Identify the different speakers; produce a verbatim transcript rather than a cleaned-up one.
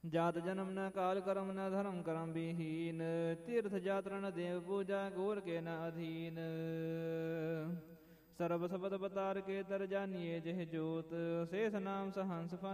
Speaker 1: ਜਾਤ ਜਨਮ ਨ ਕਾਲ ਕਰਮ ਨ ਧਰਮ ਕਰਮ ਵਿਹੀਨ। ਤੀਰਥ ਯਾਤਰਾ ਨ ਦੇਵ ਪੂਜਾ ਗੋਰ ਕੇ ਨ ਅਧੀਨ। ਸਰਬ ਸਬਦ ਬਤਾਰ ਕੇ ਤਰ ਜਾਨੀਏ ਜਿਹ ਜੋਤ। ਸ਼ੇष ਨਾਮ ਸਹੰਸ